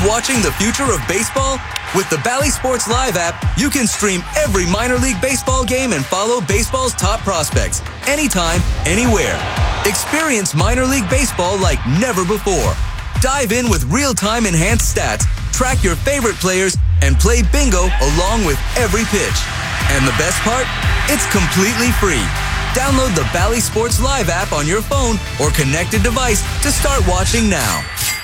watching the future of baseball? With the Bally Sports Live app, you can stream every minor league baseball game and follow baseball's top prospects anytime, anywhere. Experience minor league baseball like never before. Dive in with real-time enhanced stats, track your favorite players, and play bingo along with every pitch. And the best part? It's completely free. Download the Bally Sports Live app on your phone or connected device to start watching now.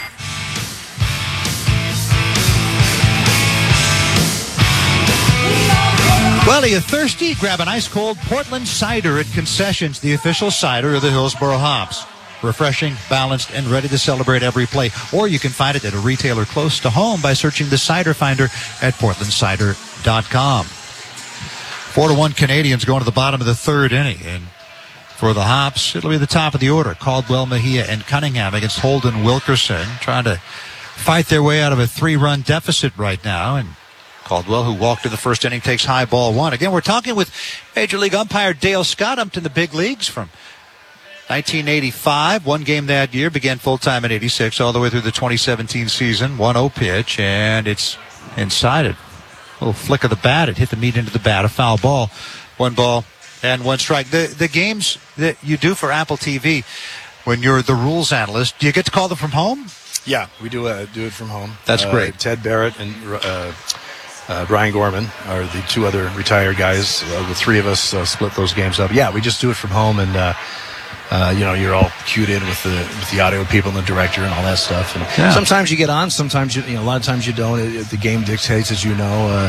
Well, are you thirsty? Grab an ice-cold Portland cider at Concessions, the official cider of the Hillsboro Hops. Refreshing, balanced, and ready to celebrate every play. Or you can find it at a retailer close to home by searching the Cider Finder at portlandcider.com. 4-1 Canadians going to the bottom of the third inning. And for the Hops, it'll be the top of the order. Caldwell, Mejia, and Cunningham against Holden Wilkerson, trying to fight their way out of a 3-run deficit right now. And Caldwell, who walked in the first inning, takes high ball one. Again, we're talking with Major League umpire Dale Scott, umped in the big leagues from 1985. One game that year, began full-time in 86, all the way through the 2017 season. 1-0 pitch, and it's inside it. A little flick of the bat. It hit the meat into the bat. A foul ball. 1 ball and 1 strike. The games that you do for Apple TV, when you're the rules analyst, do you get to call them from home? Yeah, we do it from home. That's great. Ted Barrett and Brian Gorman are the 2 other retired guys. The 3 of us split those games up. Yeah, we just do it from home, and you're all cued in with the audio people and the director and all that stuff. And sometimes you get on, sometimes a lot of times you don't. The game dictates, as you know,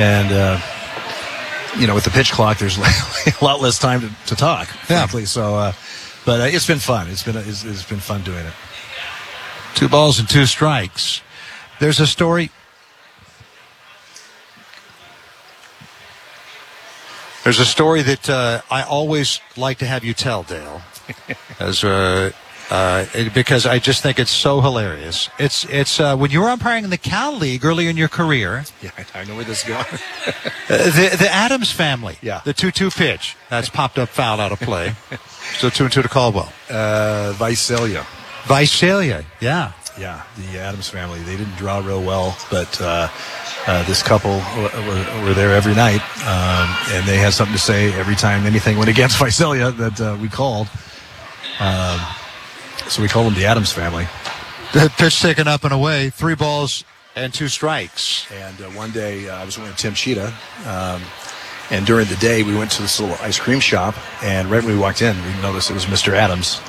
with the pitch clock, there's a lot less time to talk, frankly. So, but it's been fun. It's been fun doing it. 2 balls and 2 strikes. There's a story. There's a story that I always like to have you tell, Dale, because I just think it's so hilarious. It's when you were umpiring in the Cal League earlier in your career. Yeah, I know where this is going. the Adams family. Yeah. The 2-2 pitch. That's popped up foul out of play. So 2-2 to Caldwell. Visalia, yeah. Yeah, the Adams family. They didn't draw real well, but this couple were there every night, and they had something to say every time anything went against Visalia that we called. So we called them the Adams family. The pitch taken up and away, 3 balls and 2 strikes. And one day I was with Tim Cheetah, and during the day we went to this little ice cream shop, and right when we walked in, we noticed it was Mr. Adams.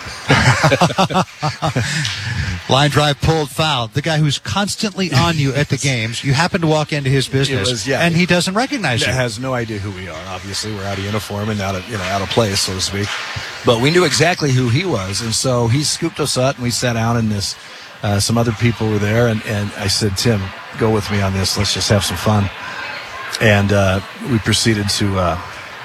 Line drive pulled foul. The guy who's constantly on you at the games, you happen to walk into his business, and he doesn't recognize you. He has no idea who we are. Obviously, we're out of uniform and out of place, so to speak. But we knew exactly who he was, and so he scooped us up, and we sat down in this. Some other people were there, and I said, Tim, go with me on this. Let's just have some fun. And we proceeded to,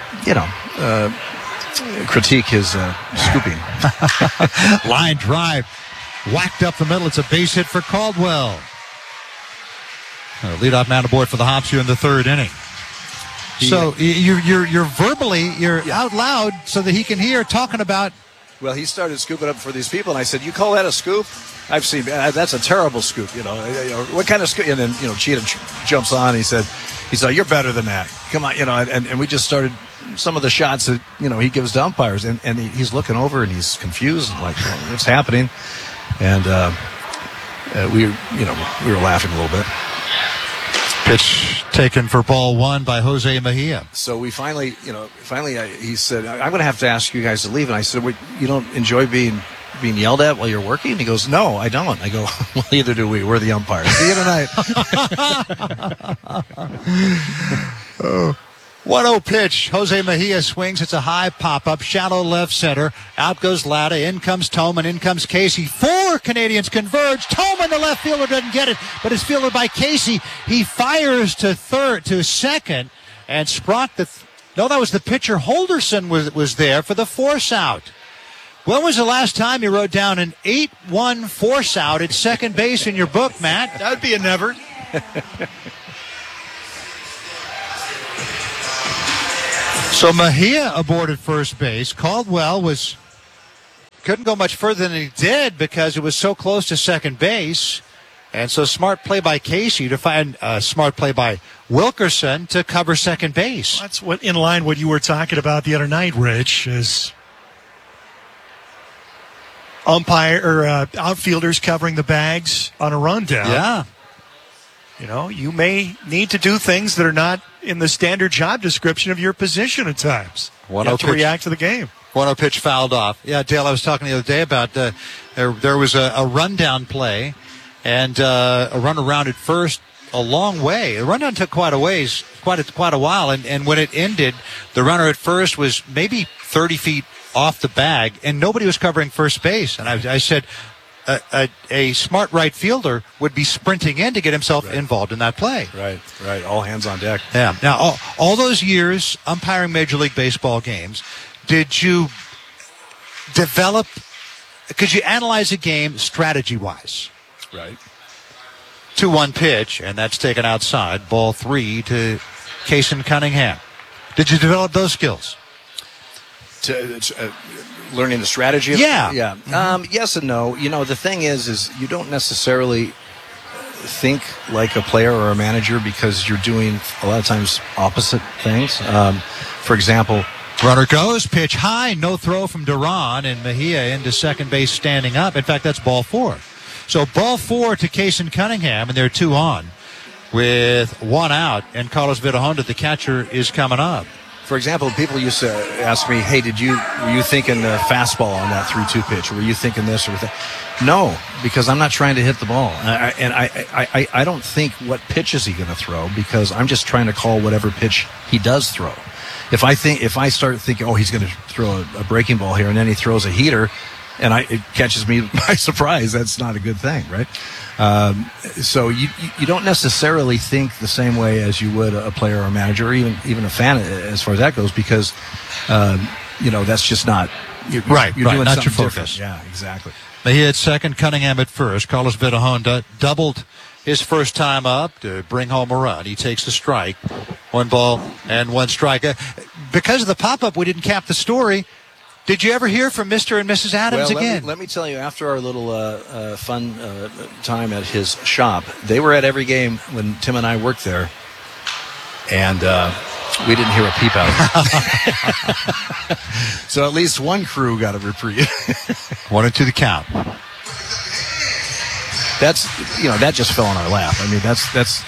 critique his scooping. Line drive. Whacked up the middle. It's a base hit for Caldwell. Leadoff man aboard for the Hops here in the third inning. So you're verbally, out loud so that he can hear talking about. Well, he started scooping up for these people, and I said, "You call that a scoop? I've seen that's a terrible scoop. What kind of scoop?" And then Cheetah jumps on. He said, "You're better than that. Come on, And we just started some of the shots that he gives to umpires, and he's looking over and he's confused, like what's happening. And we were laughing a little bit. Pitch taken for ball 1 by Jose Mejia. So we finally, he said, "I'm going to have to ask you guys to leave." And I said, "Well, you don't enjoy being yelled at while you're working?" And he goes, "No, I don't." I go, "Well, neither do we. We're the umpires. See you tonight." 1-0 pitch. Jose Mejia swings. It's a high pop-up. Shallow left center. Out goes Latta. In comes Toman. In comes Casey. 4 Canadians converge. Toman, the left fielder, doesn't get it, but it's fielded by Casey. He fires to second, and Sprott, that was the pitcher. Holderson was there for the force out. When was the last time you wrote down an 8-1 force out at second base in your book, Matt? That would be a never. So Mejia aboard at first base. Caldwell couldn't go much further than he did because it was so close to second base. And so smart play by Casey to find smart play by Wilkerson to cover second base. That's what in line what you were talking about the other night, Rich, is umpire or outfielders covering the bags on a rundown. Yeah. You know, you may need to do things that are not in the standard job description of your position at times. You have to react to the game. 1-0 pitch fouled off. Yeah, Dale, I was talking the other day about there was a rundown play and a run around at first a long way. The rundown took quite a while, and when it ended, the runner at first was maybe 30 feet off the bag, and nobody was covering first base. And I said, a smart right fielder would be sprinting in to get himself involved in that play. Right. All hands on deck. Yeah. Now, all those years umpiring Major League Baseball games, could you analyze a game strategy-wise? Right. 2-1 pitch, and that's taken outside. Ball 3 to Kason Cunningham. Did you develop those skills? Learning the strategy? Yeah. Yes and no. You know, the thing is you don't necessarily think like a player or a manager because you're doing a lot of times opposite things. For example, runner goes, pitch high, no throw from Duran, and Mejia into second base standing up. In fact, that's ball 4. So ball 4 to Kason Cunningham, and they're 2 on with 1 out, and Carlos Vidahonda, the catcher, is coming up. For example, people used to ask me, hey, were you thinking the fastball on that 3-2 pitch? Or were you thinking this or that? No, because I'm not trying to hit the ball. I don't think what pitch is he going to throw because I'm just trying to call whatever pitch he does throw. If I start thinking, oh, he's going to throw a breaking ball here and then he throws a heater and it catches me by surprise, that's not a good thing, right? So you don't necessarily think the same way as you would a player or a manager or even a fan as far as that goes because, that's just not... You're doing not your focus. Different. Yeah, exactly. Mejia at second, Cunningham at first. Carlos Vidahonda doubled his first time up to bring home a run. He takes the strike. 1 ball and 1 strike. Because of the pop-up, we didn't cap the story. Did you ever hear from Mr. and Mrs. Adams again? Let me tell you, after our little fun time at his shop, they were at every game when Tim and I worked there, and we didn't hear a peep out. So at least one crew got a reprieve. 1-2 the count. That just fell in our lap. I mean, that's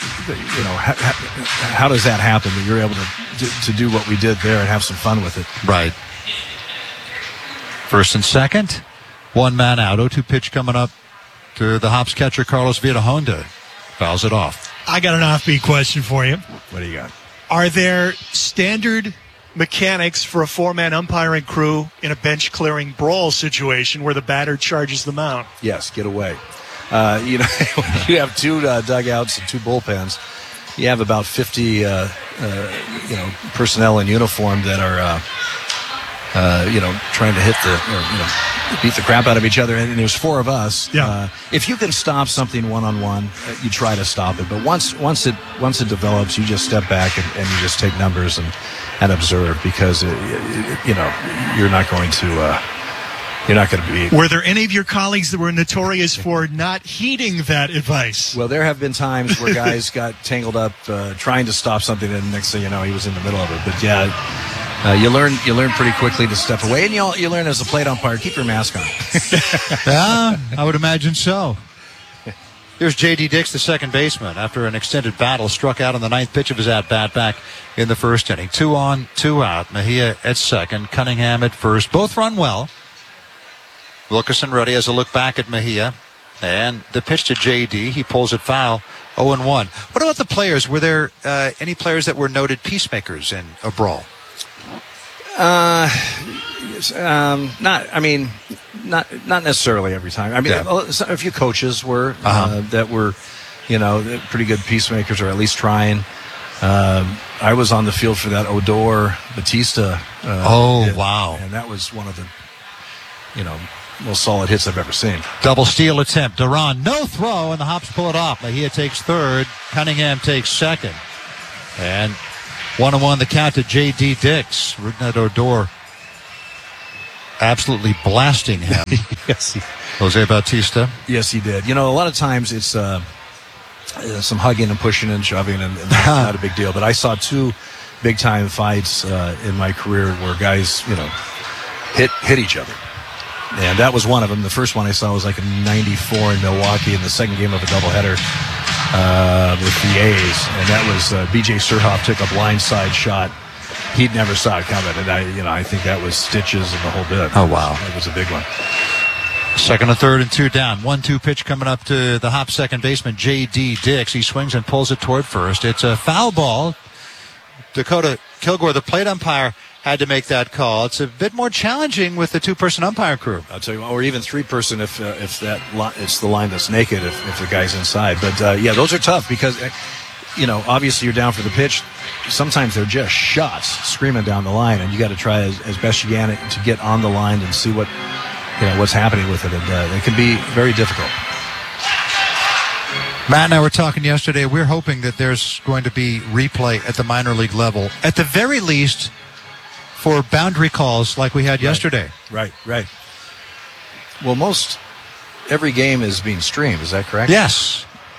how does that happen that you're able to do what we did there and have some fun with it? Right. First and second, 1 man out. 0-2 pitch coming up to the Hops catcher, Carlos Vidahonda. Fouls it off. I got an offbeat question for you. What do you got? Are there standard mechanics for a 4-man umpiring crew in a bench-clearing brawl situation where the batter charges the mound? Yes, get away. You have 2 dugouts and 2 bullpens. You have about 50, personnel in uniform that are... trying to beat the crap out of each other. And there's 4 of us. Yeah. If you can stop something one-on-one, you try to stop it. But once it develops, you just step back and you just take numbers and observe because, you're not going to be. Were there any of your colleagues that were notorious for not heeding that advice? Well, there have been times where guys got tangled up trying to stop something, and next thing you know, he was in the middle of it. But yeah. You learn pretty quickly to step away, and you learn as a plate umpire, keep your mask on. Yeah, I would imagine so. Here's J.D. Dix, the second baseman, after an extended battle, struck out on the 9th pitch of his at-bat back in the first inning. 2 on, 2 out. Mejia at second, Cunningham at first. Both run well. Wilkerson ready as a look back at Mejia. And the pitch to J.D., he pulls it foul, 0-1. What about the players? Were there any players that were noted peacemakers in a brawl? Not necessarily every time. I mean, a few coaches were that were, pretty good peacemakers, or at least trying. I was on the field for that Odor Batista. Wow! And that was one of the, most solid hits I've ever seen. Double steal attempt. Duran, no throw, and the Hops pull it off. Mejia takes third. Cunningham takes second, and 1-1 the count to J.D. Dix. Rougned Odor absolutely blasting him. Yes, Jose Bautista. Yes, he did. A lot of times it's some hugging and pushing and shoving, and that's not a big deal. But I saw 2 big-time fights in my career where guys, hit each other. And that was one of them. The first one I saw was like in '94 in Milwaukee in the second game of a doubleheader with the A's. And that was B.J. Surhoff took a blindside shot. He never saw it coming. And I think that was stitches and the whole bit. Oh, wow. That was a big one. Second and third and 2 down. 1-2 pitch coming up to the Hop second baseman, J.D. Dix. He swings and pulls it toward first. It's a foul ball. Dakota Kilgore, the plate umpire, had to make that call. It's a bit more challenging with the 2-person umpire crew. I'll tell you what, or even 3-person if it's the line that's naked if the guy's inside. But those are tough because obviously you're down for the pitch. Sometimes they're just shots screaming down the line, and you got to try as best you can to get on the line and see what's happening with it. And it can be very difficult. Matt and I were talking yesterday. We're hoping that there's going to be replay at the minor league level, at the very least, for boundary calls like we had yesterday. Right. Well, every game is being streamed. Is that correct? Yes.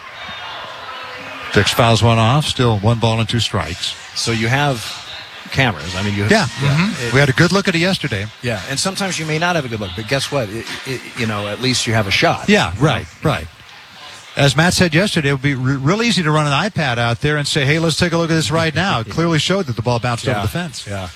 Dix fouls one off. Still 1 ball and 2 strikes. So you have cameras. I mean, We had a good look at it yesterday. Yeah, and sometimes you may not have a good look, but guess what? At least you have a shot. Yeah, right. As Matt said yesterday, it would be real easy to run an iPad out there and say, hey, let's take a look at this right now. It clearly showed that the ball bounced over the fence. Yeah.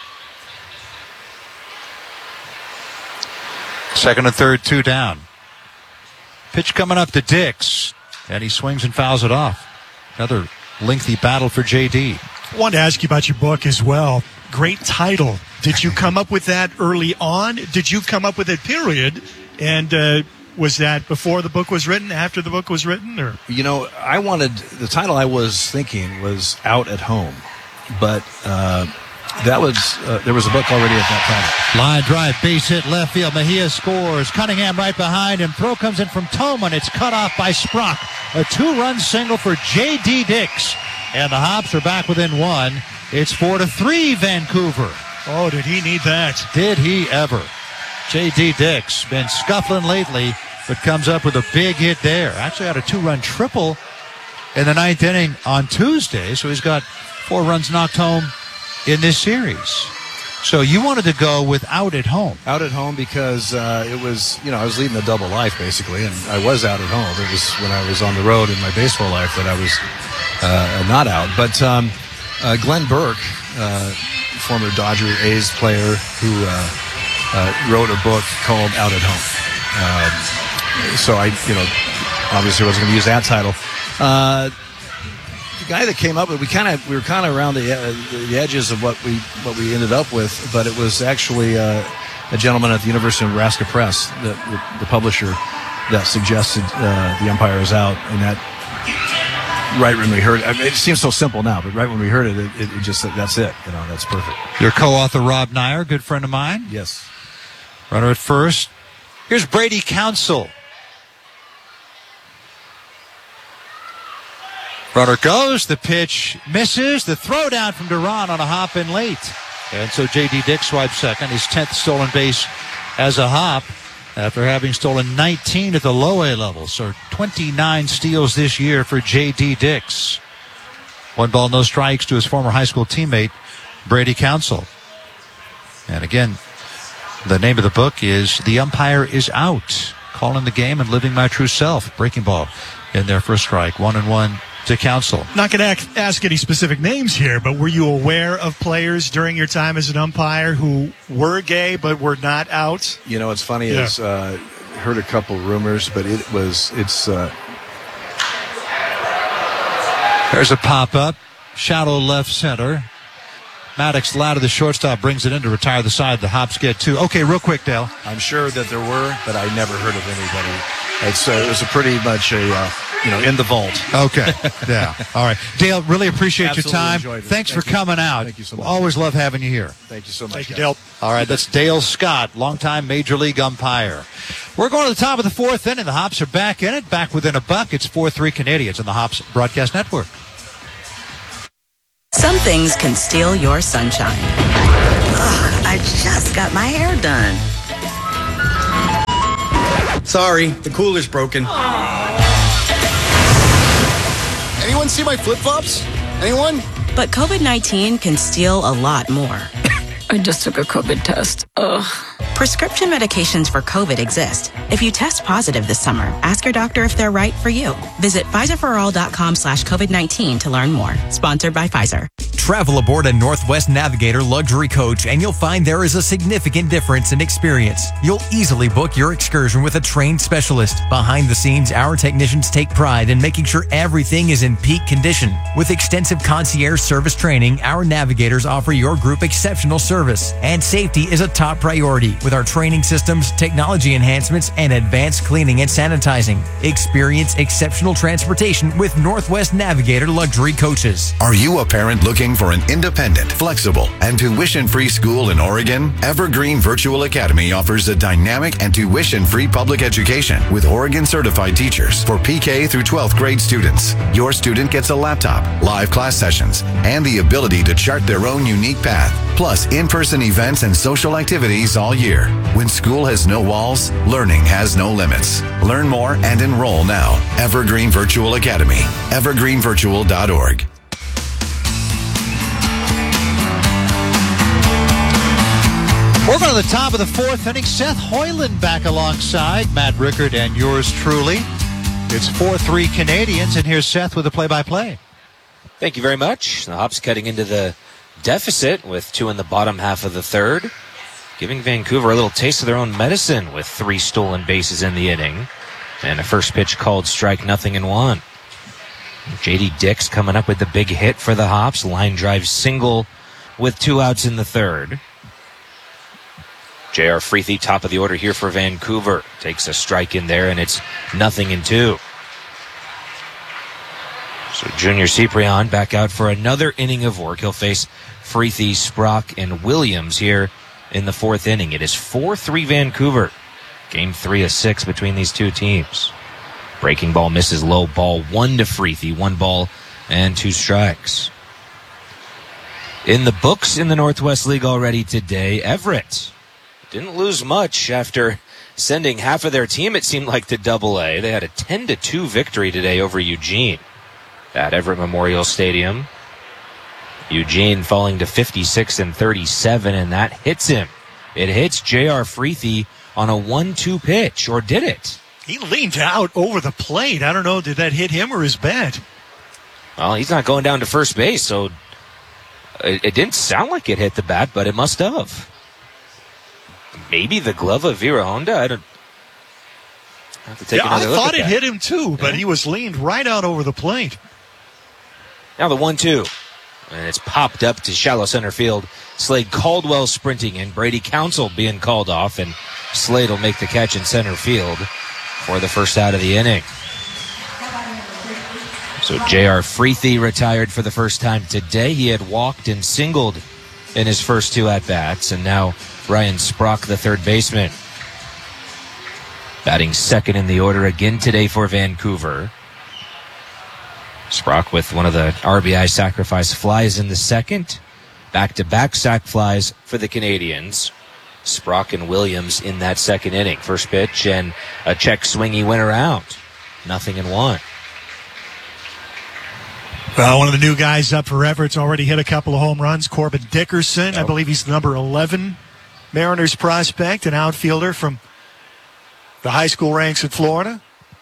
Second and third, 2 down. Pitch coming up to Dix, and he swings and fouls it off. Another lengthy battle for J.D. I wanted to ask you about your book as well. Great title. Did you come up with that early on? Did you come up with it, period? And was that before the book was written, after the book was written? Or the title I was thinking was Out at Home, but there was a book already at that time. Line drive, base hit, left field. Mejia scores. Cunningham right behind him. Throw comes in from Toman. It's cut off by Sprock. A 2-run single for J.D. Dix. And the Hops are back within 1. It's 4-3 Vancouver. Oh, did he need that? Did he ever? J.D. Dix been scuffling lately, but comes up with a big hit there. Actually had a 2-run triple in the 9th inning on Tuesday, so he's got 4 runs knocked home in this series. So you wanted to go with Out at Home. Out at Home because it was, I was leading a double life basically, and I was out at home. It was when I was on the road in my baseball life that I was not out. But Glenn Burke, former Dodger A's player who wrote a book called Out at Home. So I, obviously wasn't going to use that title. The guy that came up with we were kind of around the edges of what we ended up with, but it was actually a gentleman at the University of Nebraska Press, the publisher, that suggested The Umpire Is Out, and that right when we heard it, it seems so simple now, but right when we heard it, it just that's it. That's perfect. Your co-author Rob Nyer, good friend of mine. Yes. Runner at first. Here's Brady Counsell. Runner goes, the pitch misses, the throw down from Duran on a hop in late. And so J.D. Dix swipes second, his 10th stolen base as a Hop after having stolen 19 at the low A level. So 29 steals this year for J.D. Dix. 1 ball, no strikes to his former high school teammate, Brady Counsell. And again, the name of the book is The Umpire Is Out. Calling the game and living my true self. Breaking ball in there for a strike. 1-1 to Counsell. Not going to ask any specific names here, but were you aware of players during your time as an umpire who were gay but were not out? What's funny is heard a couple rumors, but it's there's a pop-up. Shallow left center. Maddox Loud of the shortstop brings it in to retire the side. The Hops get 2. Okay, real quick, Dale. I'm sure that there were, but I never heard of anybody. It was a pretty much in the vault. Okay. Yeah. All right. Dale, really appreciate your time. Enjoyed it. Thanks for coming out. Thank you so much. Always love having you here. Thank you so much. Thank you, guys. Dale. All right, that's Dale Scott, longtime Major League umpire. We're going to the top of the 4th inning. The Hops are back in it, back within a buck. It's 4-3 Canadians on the Hops Broadcast Network. Some things can steal your sunshine. Ugh, I just got my hair done. Sorry, the cooler's broken. Anyone see my flip-flops? Anyone? But COVID-19 can steal a lot more. I just took a COVID test. Ugh. Prescription medications for COVID exist. If you test positive this summer, ask your doctor if they're right for you. Visit PfizerForAll.com/COVID-19 to learn more. Sponsored by Pfizer. Travel aboard a Northwest Navigator luxury coach and you'll find there is a significant difference in experience. You'll easily book your excursion with a trained specialist. Behind the scenes, our technicians take pride in making sure everything is in peak condition. With extensive concierge service training, our navigators offer your group exceptional service. And safety is a top priority with our training systems, technology enhancements, and advanced cleaning and sanitizing. Experience exceptional transportation with Northwest Navigator luxury coaches. Are you a parent looking for an independent, flexible, and tuition-free school in Oregon? Evergreen Virtual Academy offers a dynamic and tuition-free public education with Oregon-certified teachers for PK through 12th grade students. Your student gets a laptop, live class sessions, and the ability to chart their own unique path, plus in-person events and social activities all year. When school has no walls, learning has no limits. Learn more and enroll now. Evergreen Virtual Academy, evergreenvirtual.org. We're going to the top of the fourth inning. Seth Hoyland back alongside Matt Rickard and yours truly. It's 4-3 Canadians, and here's Seth with the play-by-play. Thank you very much. The Hops cutting into the deficit with 2 in the bottom half of the third, giving Vancouver a little taste of their own medicine with 3 stolen bases in the inning. And a first pitch called strike, 0-1. J.D. Dix coming up with the big hit for the Hops. Line drive single with 2 outs in the third. J.R. Freethy, top of the order here for Vancouver. Takes a strike in there, and it's 0-2. So Junior Ciprian back out for another inning of work. He'll face Freethy, Sprock, and Williams here in the fourth inning. It is 4-3 Vancouver. Game 3 of 6 between these two teams. Breaking ball misses low, ball 1 to Freethy. 1 ball and 2 strikes. In the books in the Northwest League already today, Everett didn't lose much after sending half of their team, it seemed like, to Double-A. They had a 10-2 victory today over Eugene at Everett Memorial Stadium. Eugene falling to 56-37, and that hits him. It hits J.R. Freethy on a 1-2 pitch, or did it? He leaned out over the plate. I don't know, did that hit him or his bat? Well, he's not going down to first base, so it didn't sound like it hit the bat, but it must have. Maybe the glove of Vera Honda? I don't have to take another look at that. I thought it hit him too, but he was leaned right out over the plate. Now the 1-2. And it's popped up to shallow center field. Slade Caldwell sprinting in. Brady Council being called off, and Slade will make the catch in center field for the first out of the inning. So J.R. Freethy retired for the first time today. He had walked and singled in his first 2 at-bats, and now Ryan Sprock, the third baseman, batting second in the order again today for Vancouver. Sprock with one of the RBI sacrifice flies in the second. Back-to-back sac flies for the Canadians. Sprock and Williams in that second inning. First pitch and a check swing. He went around. 0-1. Well, one of the new guys up for Everett's already hit a couple of home runs. Corbin Dickerson, I believe he's the number 11 Mariners prospect, an outfielder from the high school ranks in Florida.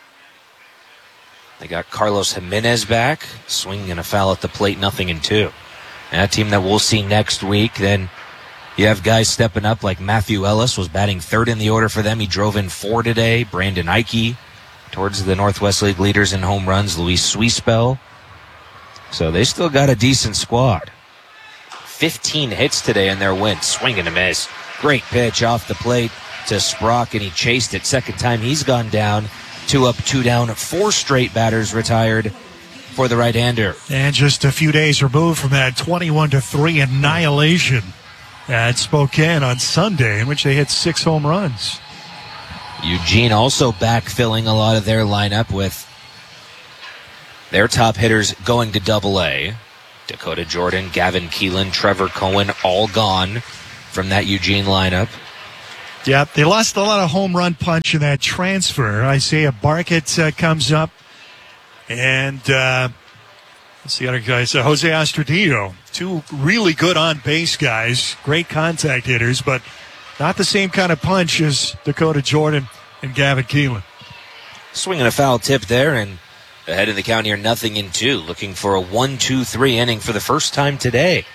They got Carlos Jimenez back, swinging and a foul at the plate, 0-2. And a team that we'll see next week. Then you have guys stepping up like Matthew Ellis was batting third in the order for them. He drove in 4 today. Brandon Ike towards the Northwest League leaders in home runs. Luis Suispel. So they still got a decent squad. 15 hits today in their win. Swing and a miss. Great pitch off the plate to Sprock, and he chased it. Second time he's gone down. 2 up, 2 down. 4 straight batters retired for the right-hander. And just a few days removed from that 21-3 annihilation at Spokane on Sunday, in which they hit 6 home runs. Eugene also backfilling a lot of their lineup with their top hitters going to Double-A. Dakota Jordan, Gavin Keelan, Trevor Cohen, all gone from that Eugene lineup. Yeah, they lost a lot of home run punch in that transfer. Isaiah Barkett comes up, and what's the other guys? Jose Astudillo. Two really good on-base guys, great contact hitters, but not the same kind of punch as Dakota Jordan and Gavin Keelan. Swinging a foul tip there, and ahead in the count here, 0-2, looking for a 1-2-3 inning for the first time today.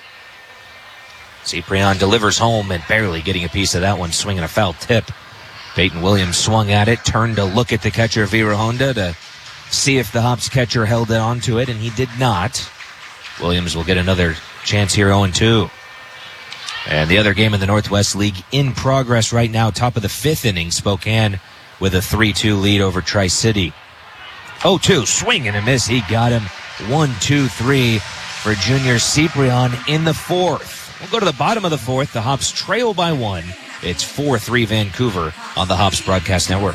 Ciprian delivers home and barely getting a piece of that one, swinging a foul tip. Peyton Williams swung at it, turned to look at the catcher, Vera Honda, to see if the Hops catcher held on to it, and he did not. Williams will get another chance here, 0-2. And the other game in the Northwest League in progress right now, top of the 5th inning, Spokane with a 3-2 lead over Tri-City. 0-2, swing and a miss. He got him. 1-2-3 for Junior Ciprian in the 4th. We'll go to the bottom of the 4th. The Hops trail by 1. It's 4-3 Vancouver on the Hops Broadcast Network.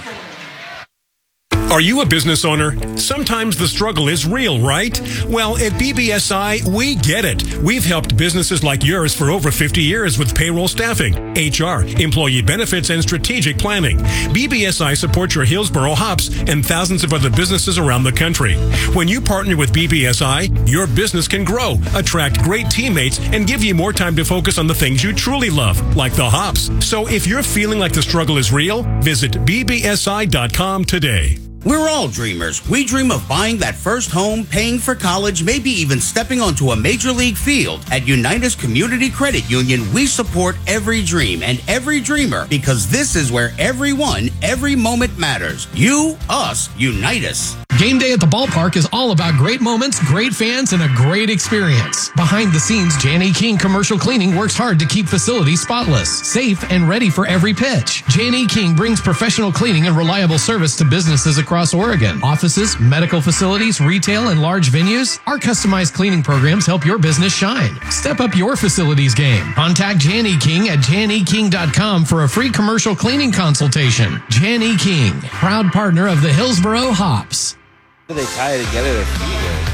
Are you a business owner? Sometimes the struggle is real, right? Well, at BBSI, we get it. We've helped businesses like yours for over 50 years with payroll staffing, HR, employee benefits, and strategic planning. BBSI supports your Hillsboro Hops and thousands of other businesses around the country. When you partner with BBSI, your business can grow, attract great teammates, and give you more time to focus on the things you truly love, like the Hops. So if you're feeling like the struggle is real, visit bbsi.com today. We're all dreamers. We dream of buying that first home, paying for college, maybe even stepping onto a major league field. At Unitas Community Credit Union, we support every dream and every dreamer because this is where everyone, every moment matters. You, us, Unitas. Game day at the ballpark is all about great moments, great fans, and a great experience. Behind the scenes, Jan.E. King Commercial Cleaning works hard to keep facilities spotless, safe, and ready for every pitch. Jan.E. King brings professional cleaning and reliable service to businesses across Oregon. Offices, medical facilities, retail, and large venues. Our customized cleaning programs help your business shine. Step up your facilities game. Contact Jan.E. King at janeking.com for a free commercial cleaning consultation. Jan.E. King, proud partner of the Hillsboro Hops. They tie it together.